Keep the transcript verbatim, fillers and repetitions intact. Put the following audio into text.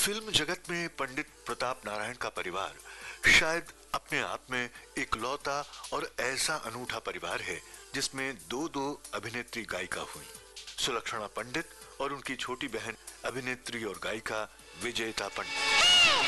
Film जगत में पंडित प्रताप नारायण का परिवार शायद अपने आप में एक लौता और ऐसा अनूठा परिवार है जिसमें दो दो अभिनेत्री गायिका हुई, सुलक्षणा पंडित और उनकी छोटी बहन अभिनेत्री और गायिका विजेता पंडित।